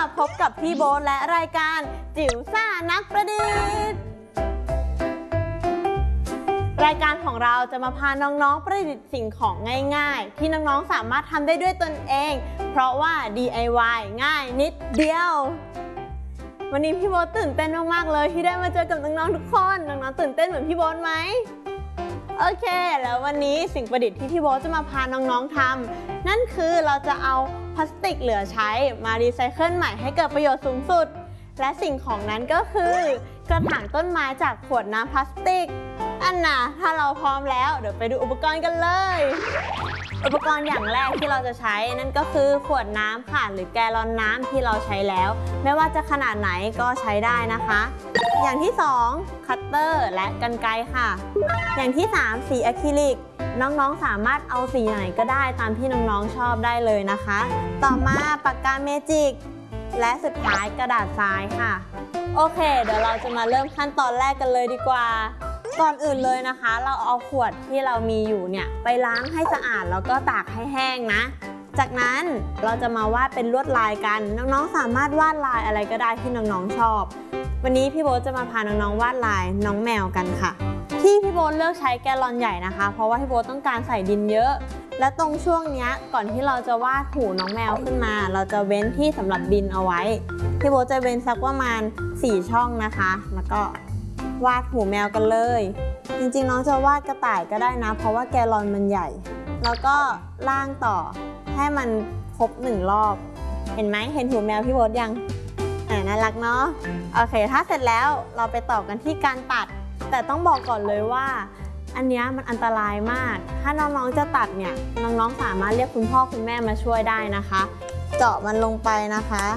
พบกับพี่โบ๊ทและรายการจิ๋วซ่านักประดิษฐ์รายการของเราจะมาพาน้องๆประดิษฐ์สิ่งของง่ายๆที่น้องๆสามารถทำได้ด้วยตนเองเพราะว่า DIY ง่ายนิดเดียววันนี้พี่โบ๊ทตื่นเต้นมากๆเลยที่ได้มาเจอกับน้องๆทุกคนน้องๆตื่นเต้นเหมือนพี่โบ๊ทไหมโอเคแล้ววันนี้สิ่งประดิษฐ์ที่พี่โบ๊ทจะมาพาน้องๆทำนั่นคือเราจะเอาพลาสติกเหลือใช้มารีไซเคิลใหม่ให้เกิดประโยชน์สูงสุดและสิ่งของนั้นก็คือกระถางต้นไม้จากขวดน้ำพลาสติกอันน่ะถ้าเราพร้อมแล้วเดี๋ยวไปดูอุปกรณ์กันเลยอุปกรณ์อย่างแรกที่เราจะใช้นั่นก็คือขวดน้ำค่ะหรือแกลลอนน้ำที่เราใช้แล้วไม่ว่าจะขนาดไหนก็ใช้ได้นะคะอย่างที่2คัตเตอร์และกรรไกรค่ะอย่างที่3สีอะคริลิกน้องๆสามารถเอาสีไหนก็ได้ตามที่น้องๆชอบได้เลยนะคะต่อมาปากกาเมจิกและสุดท้ายกระดาษทรายค่ะโอเคเดี๋ยวเราจะมาเริ่มขั้นตอนแรกกันเลยดีกว่าก่อนอื่นเลยนะคะเราเอาขวดที่เรามีอยู่เนี่ยไปล้างให้สะอาดแล้วก็ตากให้แห้งนะจากนั้นเราจะมาวาดเป็นลวดลายกันน้องๆสามารถวาดลายอะไรก็ได้ที่น้องๆชอบวันนี้พี่โบ๊ทจะมาพาน้องๆวาดลายน้องแมวกันค่ะที่พี่โบ๊ทเลือกใช้แกลลอนใหญ่นะคะเพราะว่าพี่โบ๊ทต้องการใส่ดินเยอะและตรงช่วงนี้ก่อนที่เราจะวาดหูน้องแมวขึ้นมาเราจะเว้นที่สำหรับดินเอาไว้พี่โบ๊ทจะเว้นสักประมาณ4ช่องนะคะแล้วก็วาดหูแมวกันเลยจริงๆน้องจะวาดกระต่ายก็ได้นะเพราะว่าแกลลอนมันใหญ่แล้วก็ล่างต่อให้มันครบ1รอบเห็นไหมเห็นหูแมวพี่โบ๊ทยังน่ารักเนาะโอเคถ้าเสร็จแล้วเราไปต่อกันที่การตัดแต่ต้องบอกก่อนเลยว่าอันนี้มันอันตรายมากถ้าน้องๆจะตัดเนี่ยน้องๆสามารถเรียกคุณพ่อคุณแม่มาช่วยได้นะคะเจาะมันลงไปนะคะ